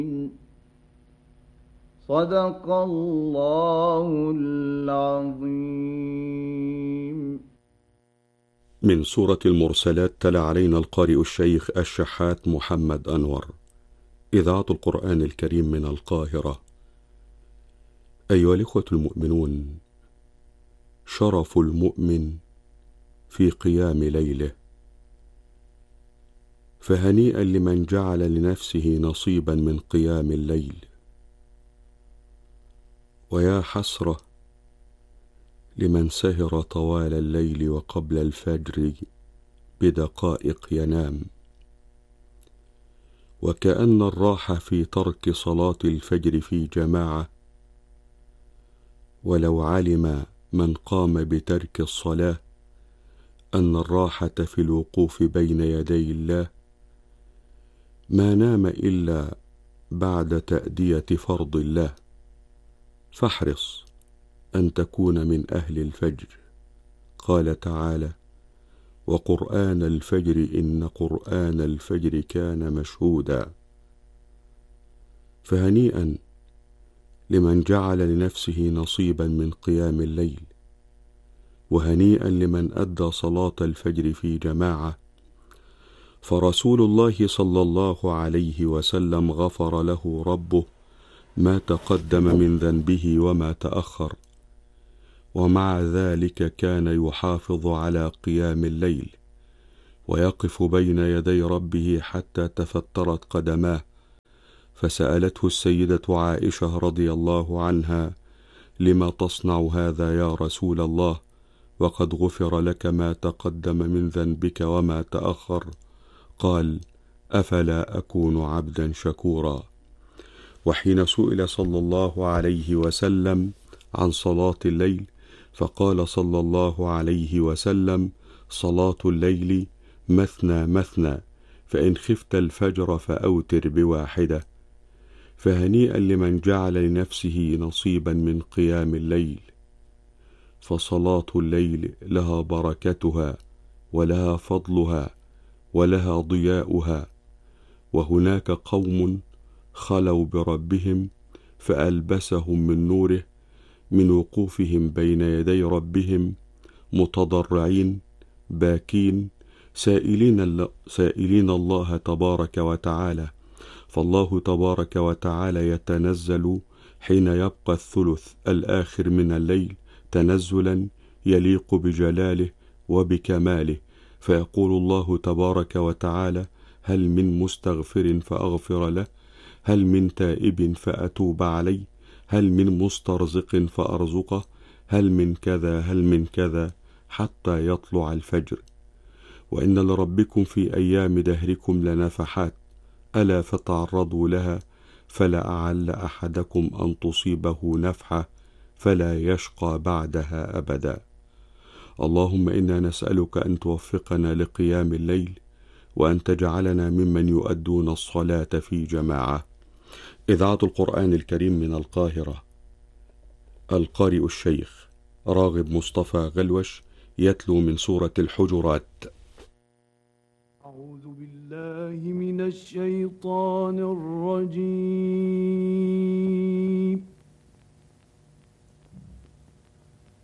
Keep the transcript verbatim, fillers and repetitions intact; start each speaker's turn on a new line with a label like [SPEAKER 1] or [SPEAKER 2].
[SPEAKER 1] صدق الله العظيم.
[SPEAKER 2] من سورة المرسلات تلا علينا القارئ الشيخ الشحات محمد أنور. إذاعة القرآن الكريم من القاهرة. أيها الإخوة المؤمنون، شرف المؤمن في قيام ليله، فهنيئا لمن جعل لنفسه نصيبا من قيام الليل، ويا حسرة لمن سهر طوال الليل وقبل الفجر بدقائق ينام. وكأن الراحة في ترك صلاة الفجر في جماعة، ولو علم من قام بترك الصلاة أن الراحة في الوقوف بين يدي الله ما نام إلا بعد تأدية فرض الله. فاحرص أن تكون من أهل الفجر. قال تعالى: وقرآن الفجر إن قرآن الفجر كان مشهودا. فهنيئا لمن جعل لنفسه نصيبا من قيام الليل، وهنيئا لمن أدى صلاة الفجر في جماعة، فرسول الله صلى الله عليه وسلم غفر له ربه ما تقدم من ذنبه وما تأخر، ومع ذلك كان يحافظ على قيام الليل ويقف بين يدي ربه حتى تفترت قدماه. فسألته السيدة عائشة رضي الله عنها: لما تصنع هذا يا رسول الله وقد غفر لك ما تقدم من ذنبك وما تأخر؟ قال: أفلا أكون عبدا شكورا. وحين سئل صلى الله عليه وسلم عن صلاة الليل فقال صلى الله عليه وسلم: صلاة الليل مثنى مثنى، فإن خفت الفجر فأوتر بواحدة. فهنيئا لمن جعل لنفسه نصيبا من قيام الليل، فصلاة الليل لها بركتها ولها فضلها ولها ضياؤها. وهناك قوم خلوا بربهم فألبسهم من نوره من وقوفهم بين يدي ربهم متضرعين باكين سائلين, سائلين الله تبارك وتعالى. فالله تبارك وتعالى يتنزل حين يبقى الثلث الآخر من الليل تنزلا يليق بجلاله وبكماله، فيقول الله تبارك وتعالى: هل من مستغفر فأغفر له؟ هل من تائب فأتوب عليه؟ هل من مسترزق فأرزقه؟ هل من كذا هل من كذا حتى يطلع الفجر. وإن لربكم في أيام دهركم لنفحات، ألا فتعرضوا لها، فلعل أحدكم أن تصيبه نفحة فلا يشقى بعدها أبدا. اللهم إنا نسألك أن توفقنا لقيام الليل، وأن تجعلنا ممن يؤدون الصلاة في جماعة. إذاعة القرآن الكريم من القاهرة. القارئ الشيخ راغب مصطفى غلوش يتلو من سورة الحجرات.
[SPEAKER 1] أعوذ بالله من الشيطان الرجيم.